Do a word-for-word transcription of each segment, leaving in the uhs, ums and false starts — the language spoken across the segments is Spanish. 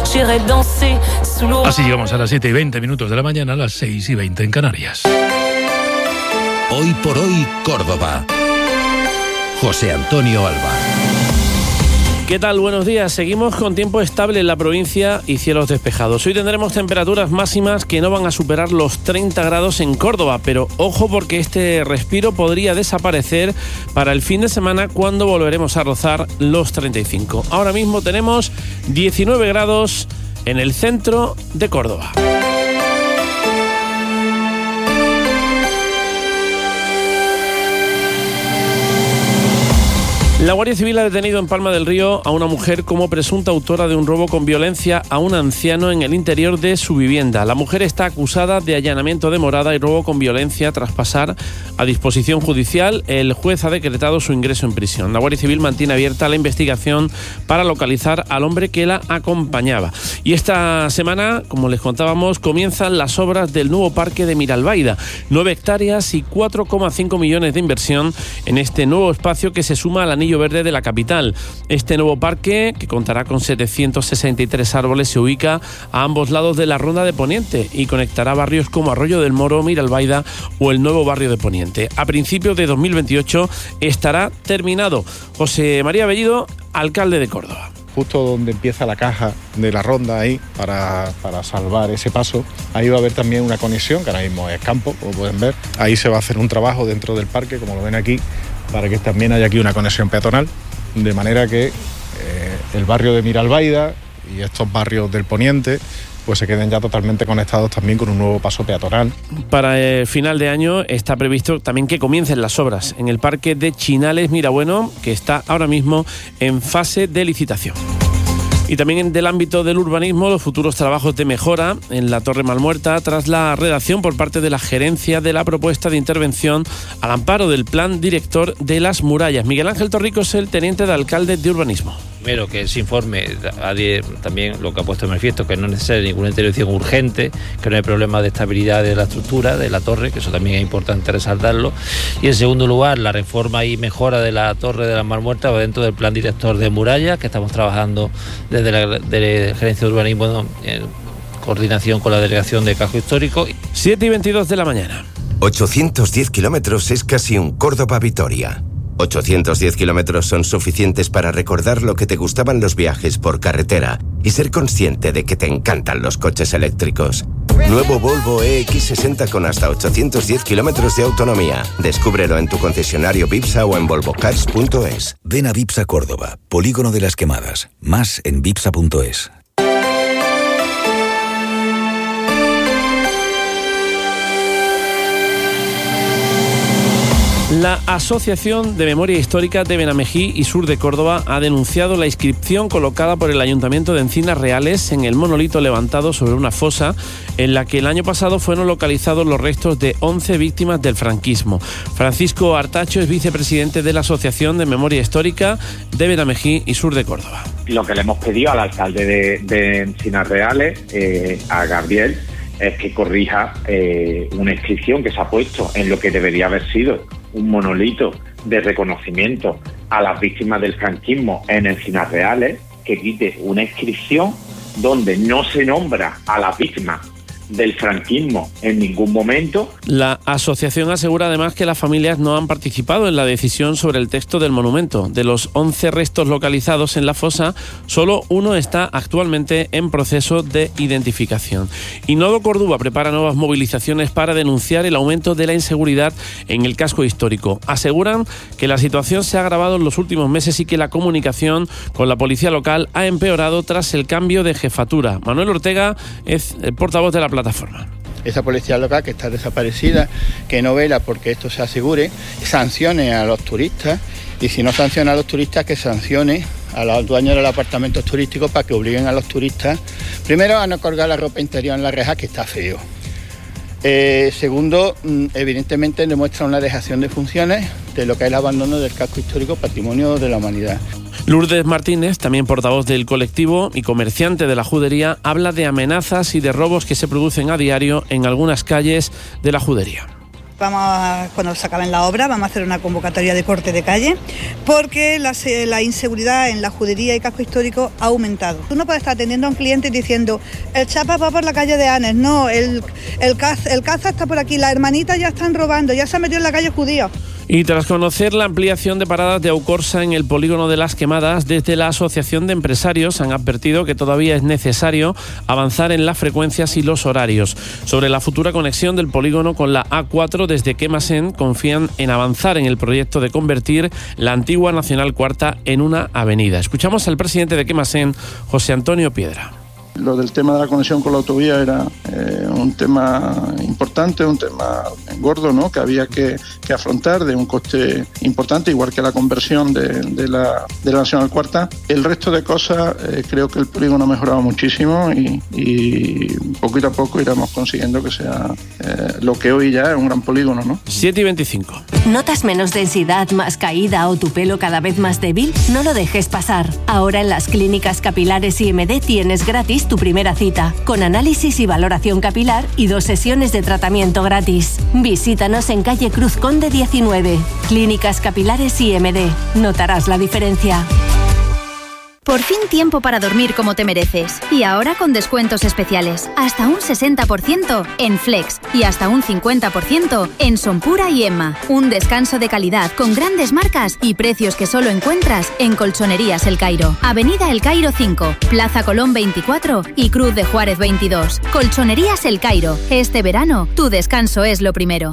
Así llegamos a las siete y veinte minutos de la mañana, a las seis y veinte en Canarias. Hoy por hoy, Córdoba. José Antonio Alba. ¿Qué tal? Buenos días. Seguimos con tiempo estable en la provincia y cielos despejados. Hoy tendremos temperaturas máximas que no van a superar los treinta grados en Córdoba, pero ojo porque este respiro podría desaparecer para el fin de semana cuando volveremos a rozar los treinta y cinco. Ahora mismo tenemos diecinueve grados en el centro de Córdoba. La Guardia Civil ha detenido en Palma del Río a una mujer como presunta autora de un robo con violencia a un anciano en el interior de su vivienda. La mujer está acusada de allanamiento de morada y robo con violencia tras pasar a disposición judicial. El juez ha decretado su ingreso en prisión. La Guardia Civil mantiene abierta la investigación para localizar al hombre que la acompañaba. Y esta semana, como les contábamos, comienzan las obras del nuevo parque de Miralbaida. Nueve hectáreas y cuatro coma cinco millones de inversión en este nuevo espacio que se suma al anillo verde de la capital. Este nuevo parque, que contará con setecientos sesenta y tres árboles, se ubica a ambos lados de la Ronda de Poniente y conectará barrios como Arroyo del Moro, Miralbaida o el nuevo barrio de Poniente. A principios de dos mil veintiocho estará terminado. José María Bellido, alcalde de Córdoba. Justo donde empieza la caja de la ronda ahí, para, para salvar ese paso, ahí va a haber también una conexión, que ahora mismo es campo, como pueden ver. Ahí se va a hacer un trabajo dentro del parque, como lo ven aquí, para que también haya aquí una conexión peatonal, de manera que eh, el barrio de Miralbaida y estos barrios del Poniente pues se queden ya totalmente conectados también con un nuevo paso peatonal. Para el final de año está previsto también que comiencen las obras en el parque de Chinales Mirabueno, que está ahora mismo en fase de licitación. Y también del ámbito del urbanismo, los futuros trabajos de mejora en la Torre Malmuerta tras la redacción por parte de la gerencia de la propuesta de intervención al amparo del plan director de las murallas. Miguel Ángel Torrico es el teniente de alcalde de urbanismo. Primero, que ese informe también lo que ha puesto en manifiesto, que no es necesaria ninguna intervención urgente, que no hay problema de estabilidad de la estructura de la torre, que eso también es importante resaltarlo. Y en segundo lugar, la reforma y mejora de la Torre de las Malmuertas va dentro del plan director de murallas, que estamos trabajando desde la, de la gerencia de urbanismo en coordinación con la delegación de casco histórico. siete y veintidós de la mañana. ochocientos diez kilómetros es casi un Córdoba-Vitoria. ochocientos diez kilómetros son suficientes para recordar lo que te gustaban los viajes por carretera y ser consciente de que te encantan los coches eléctricos. Nuevo Volvo E X sesenta con hasta ochocientos diez kilómetros de autonomía. Descúbrelo en tu concesionario Vipsa o en volvocars punto es. Ven a Vipsa Córdoba, Polígono de las Quemadas. Más en vipsa punto es. La Asociación de Memoria Histórica de Benamejí y Sur de Córdoba ha denunciado la inscripción colocada por el Ayuntamiento de Encinas Reales en el monolito levantado sobre una fosa en la que el año pasado fueron localizados los restos de once víctimas del franquismo. Francisco Artacho es vicepresidente de la Asociación de Memoria Histórica de Benamejí y Sur de Córdoba. Lo que le hemos pedido al alcalde de, de Encinas Reales, eh, a Gabriel, es que corrija eh, una inscripción que se ha puesto en lo que debería haber sido un monolito de reconocimiento a las víctimas del franquismo en Encinas Reales, que quite una inscripción donde no se nombra a las víctimas del franquismo en ningún momento. La asociación asegura además que las familias no han participado en la decisión sobre el texto del monumento. De los once restos localizados en la fosa, solo uno está actualmente en proceso de identificación. Y Nodo Córdoba prepara nuevas movilizaciones para denunciar el aumento de la inseguridad en el casco histórico. Aseguran que la situación se ha agravado en los últimos meses y que la comunicación con la policía local ha empeorado tras el cambio de jefatura. Manuel Ortega es el portavoz de la plataforma. Esa policía local que está desaparecida, que no vela porque esto se asegure, sancione a los turistas, y si no sanciona a los turistas, que sancione a los dueños de los apartamentos turísticos para que obliguen a los turistas, primero, a no colgar la ropa interior en la reja, que está feo. Eh, segundo, evidentemente demuestra una dejación de funciones de lo que es el abandono del casco histórico Patrimonio de la Humanidad. Lourdes Martínez, también portavoz del colectivo y comerciante de la Judería, habla de amenazas y de robos que se producen a diario en algunas calles de la Judería. Vamos a, cuando se acaben la obra, vamos a hacer una convocatoria de corte de calle, porque la, la inseguridad en la judería y casco histórico ha aumentado. Tú no puedes estar atendiendo a un cliente diciendo, el chapa va por la calle de Anes, no, el, el, caza, el caza está por aquí, las hermanitas ya están robando, ya se han metido en la calle judía. Y tras conocer la ampliación de paradas de Aucorsa en el polígono de Las Quemadas, desde la Asociación de Empresarios han advertido que todavía es necesario avanzar en las frecuencias y los horarios. Sobre la futura conexión del polígono con la A cuatro desde Quemasen, confían en avanzar en el proyecto de convertir la antigua Nacional Cuarta en una avenida. Escuchamos al presidente de Quemasen, José Antonio Piedra. Lo del tema de la conexión con la autovía era eh, un tema importante, un tema gordo, ¿no?, que había que, que afrontar, de un coste importante, igual que la conversión de, de, la, de la Nacional Cuarta. El resto de cosas, eh, creo que el polígono ha mejorado muchísimo y, y poquito a poco iremos consiguiendo que sea eh, lo que hoy ya es un gran polígono, ¿no? siete y veinticinco. ¿Notas menos densidad, más caída o tu pelo cada vez más débil? No lo dejes pasar. Ahora en las clínicas capilares I M D tienes gratis tu primera cita, con análisis y valoración capilar y dos sesiones de tratamiento gratis. Visítanos en calle Cruz Conde diecinueve. Clínicas Capilares I M D. Notarás la diferencia. Por fin tiempo para dormir como te mereces. Y ahora con descuentos especiales. Hasta un sesenta por ciento en Flex y hasta un cincuenta por ciento en Sonpura y Emma. Un descanso de calidad con grandes marcas y precios que solo encuentras en Colchonerías El Cairo. Avenida El Cairo cinco, Plaza Colón veinticuatro y Cruz de Juárez veintidós. Colchonerías El Cairo. Este verano, tu descanso es lo primero.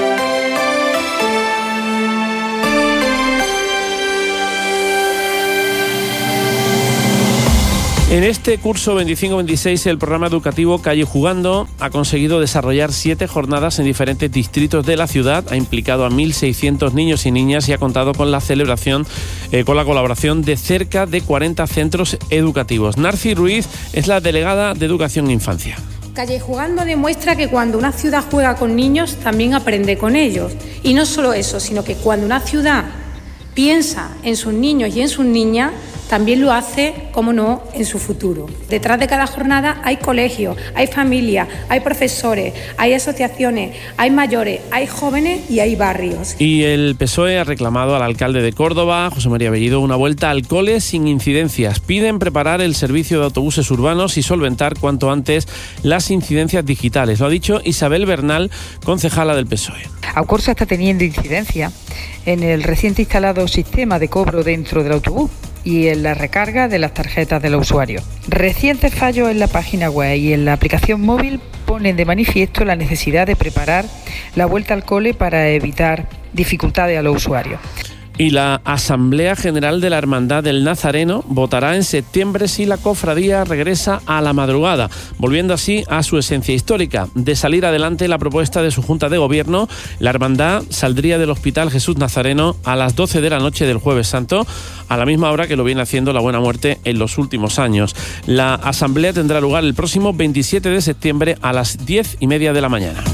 En este curso veinticinco veintiséis, el programa educativo Calle Jugando ha conseguido desarrollar siete jornadas en diferentes distritos de la ciudad, ha implicado a mil seiscientos niños y niñas y ha contado con la celebración, eh, con la colaboración de cerca de cuarenta centros educativos. Narci Ruiz es la delegada de Educación e Infancia. Calle Jugando demuestra que cuando una ciudad juega con niños, también aprende con ellos. Y no solo eso, sino que cuando una ciudad piensa en sus niños y en sus niñas, también lo hace, como no, en su futuro. Detrás de cada jornada hay colegios, hay familias, hay profesores, hay asociaciones, hay mayores, hay jóvenes y hay barrios. Y el P S O E ha reclamado al alcalde de Córdoba, José María Bellido, una vuelta al cole sin incidencias. Piden preparar el servicio de autobuses urbanos y solventar cuanto antes las incidencias digitales. Lo ha dicho Isabel Bernal, concejala del P S O E. Aucorsa está teniendo incidencia en el reciente instalado sistema de cobro dentro del autobús y en la recarga de las tarjetas de los usuarios. Recientes fallos en la página web y en la aplicación móvil ponen de manifiesto la necesidad de preparar la vuelta al cole para evitar dificultades a los usuarios. Y la Asamblea General de la Hermandad del Nazareno votará en septiembre si la cofradía regresa a la madrugada, volviendo así a su esencia histórica. De salir adelante la propuesta de su Junta de Gobierno, la hermandad saldría del Hospital Jesús Nazareno a las doce de la noche del Jueves Santo, a la misma hora que lo viene haciendo la Buena Muerte en los últimos años. La asamblea tendrá lugar el próximo veintisiete de septiembre a las diez y media de la mañana.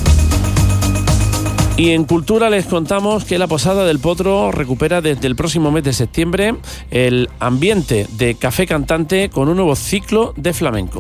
Y en Cultura les contamos que la Posada del Potro recupera desde el próximo mes de septiembre el ambiente de café cantante con un nuevo ciclo de flamenco.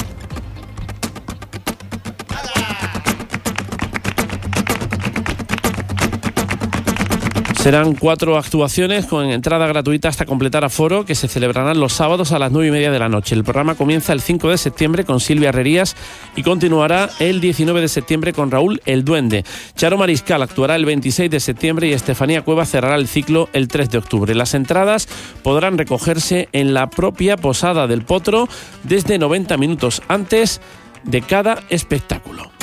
Serán cuatro actuaciones con entrada gratuita hasta completar aforo que se celebrarán los sábados a las nueve y media de la noche. El programa comienza el cinco de septiembre con Silvia Herrerías y continuará el diecinueve de septiembre con Raúl el Duende. Charo Mariscal actuará el veintiséis de septiembre y Estefanía Cueva cerrará el ciclo el tres de octubre. Las entradas podrán recogerse en la propia Posada del Potro desde noventa minutos antes de cada espectáculo.